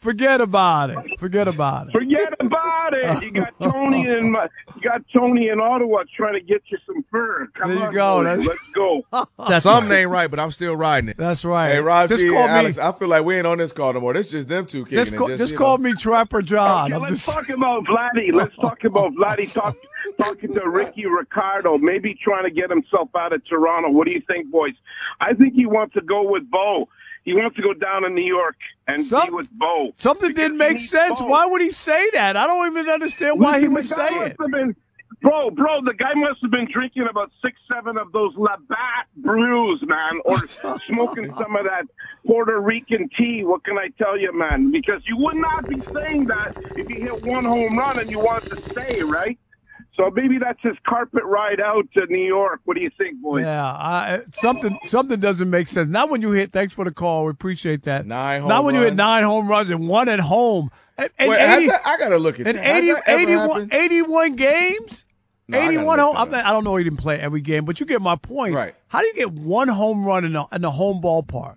Forget about it. Forget about it. Forget about it. You got Tony in Ottawa trying to get you some fur. Come there you on, go. boys, let's go. Something ain't right, but I'm still riding it. That's right. Hey, Rob just G call and Alex, me. I feel like we ain't on this call no more. This is just them two kicking Just call me Trapper John. Okay, let's talk about Vladdy. Let's talk about Vladdy talking to Ricky Ricardo, maybe trying to get himself out of Toronto. What do you think, boys? I think he wants to go with Bo. He wants to go down to New York and be with Bo. Something didn't make sense. Bo. Why would he say that? I don't even understand why he would say it. Bro, the guy must have been drinking about 6-7 of those Labatt brews, man, or smoking some of that Puerto Rican tea. What can I tell you, man? Because you would not be saying that if you hit one home run and you want to stay, right? So maybe that's his carpet ride out to New York. What do you think, boys? Yeah, something doesn't make sense. Not when you hit. Thanks for the call. We appreciate that. Not when you hit 9 home runs and 1 at home. And wait, 80, I gotta look at that. 81 games. No, 81 home. I don't know he didn't play every game, but you get my point. Right? How do you get 1 home run in the home ballpark?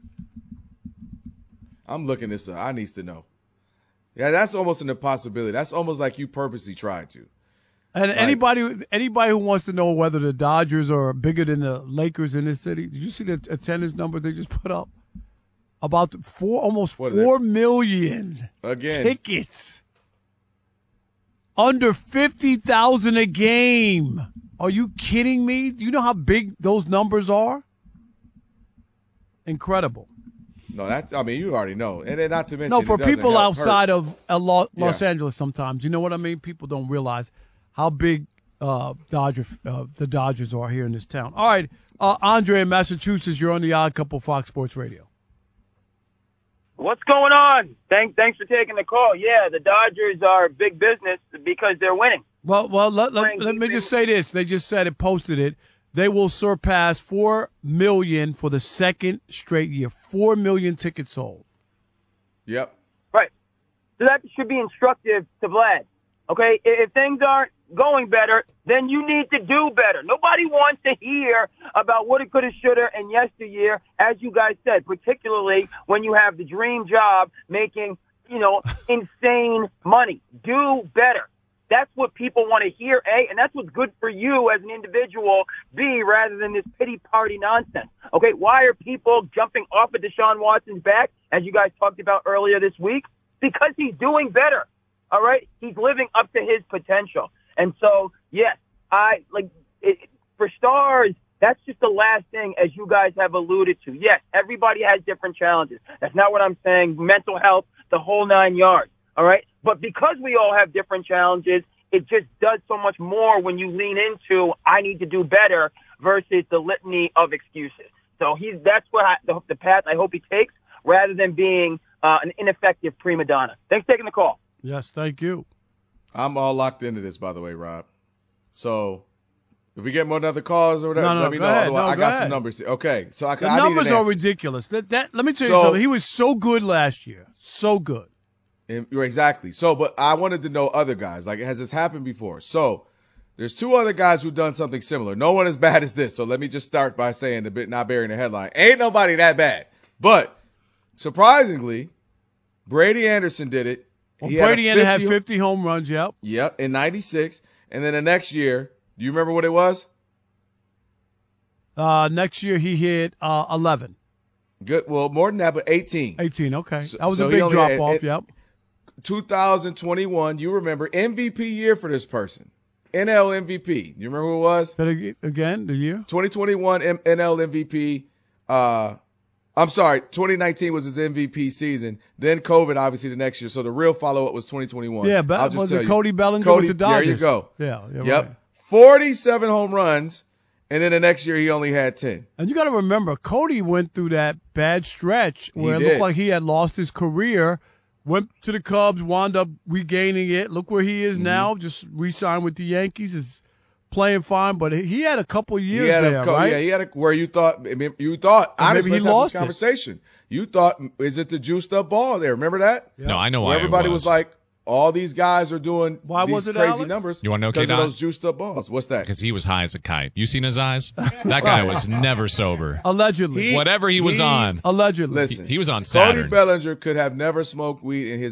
I'm looking this up. I need to know. Yeah, that's almost an impossibility. That's almost like you purposely tried to. And anybody who wants to know whether the Dodgers are bigger than the Lakers in this city, did you see the attendance number they just put up? About almost 4 million tickets. Under 50,000 a game. Are you kidding me? Do you know how big those numbers are? Incredible. No, you already know. And then not to mention, no, for people outside of Los Angeles sometimes, you know what I mean? People don't realize how big the Dodgers are here in this town. All right, Andre in Massachusetts, you're on the Odd Couple Fox Sports Radio. What's going on? Thanks for taking the call. Yeah, the Dodgers are big business because they're winning. Well, let me just say this. They just said it, posted it. They will surpass 4 million for the second straight year. 4 million tickets sold. Yep. Right. So that should be instructive to Vlad. Okay? If things aren't going better, then you need to do better. Nobody wants to hear about what it could have, should have, and yesteryear, as you guys said, particularly when you have the dream job making, insane money. Do better. That's what people want to hear, A, and that's what's good for you as an individual, B, rather than this pity party nonsense. Okay, why are people jumping off of Deshaun Watson's back, as you guys talked about earlier this week? Because he's doing better, all right? He's living up to his potential. And so, yes, for stars, that's just the last thing, as you guys have alluded to. Yes, everybody has different challenges. That's not what I'm saying. Mental health, the whole 9 yards, all right? But because we all have different challenges, it just does so much more when you lean into, I need to do better, versus the litany of excuses. So that's the path I hope he takes, rather than being an ineffective prima donna. Thanks for taking the call. Yes, thank you. I'm all locked into this, by the way, Rob. So if we get more other calls or whatever, let me know. Otherwise, I got some numbers here. Okay, so the numbers are ridiculous. Let me tell you something. He was so good last year, so good. Exactly. So, but I wanted to know other guys. Like, has this happened before? So, there's 2 other guys who've done something similar. No one as bad as this. So let me just start by saying not burying the headline. Ain't nobody that bad. But surprisingly, Brady Anderson did it. Brady Anderson had 50 home runs. Yep. Yep. In '96, and then the next year, do you remember what it was? Next year he hit 11. Good. Well, more than that, but 18. 18. Okay, that was a big drop off. Yep. 2021, you remember, MVP year for this person. NL MVP. You remember who it was? Again, the year? 2021 NL MVP. I'm sorry, 2019 was his MVP season. Then COVID, obviously, the next year. So the real follow-up was 2021. Yeah, but was it Cody Bellinger with the Dodgers? There you go. Yeah. Yep. Right. 47 home runs, and then the next year he only had 10. And you got to remember, Cody went through that bad stretch where it looked like he had lost his career, went to the Cubs, wound up regaining it. Look where he is now, just re-signed with the Yankees. Is playing fine, but he had a couple years right? Yeah, he had where you thought honestly, maybe he lost this conversation. You thought, is it the juiced up ball there? Remember that? Yeah. No, I know why everybody was like, all these guys are doing why these was it, crazy Alex? numbers. You want to know, because of those juiced up balls. What's that? Because he was high as a kite. You seen his eyes? That guy was never sober. Allegedly. Whatever he was on. Allegedly. Listen, he was on Saturn. Cody Bellinger could have never smoked weed in his